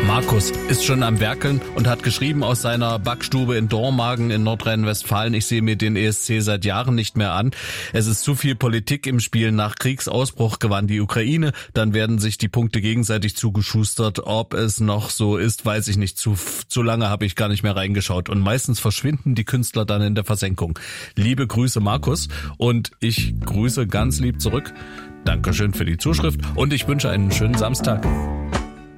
Markus ist schon am Werkeln und hat geschrieben aus seiner Backstube in Dormagen in Nordrhein-Westfalen: Ich sehe mir den ESC seit Jahren nicht mehr an. Es ist zu viel Politik im Spiel. Nach Kriegsausbruch gewann die Ukraine. Dann werden sich die Punkte gegenseitig zugeschustert. Ob es noch so ist, weiß ich nicht. Zu lange habe ich gar nicht mehr reingeschaut. Und meistens verschwinden die Künstler dann in der Versenkung. Liebe Grüße, Markus. Und ich grüße ganz lieb zurück. Dankeschön für die Zuschrift und ich wünsche einen schönen Samstag.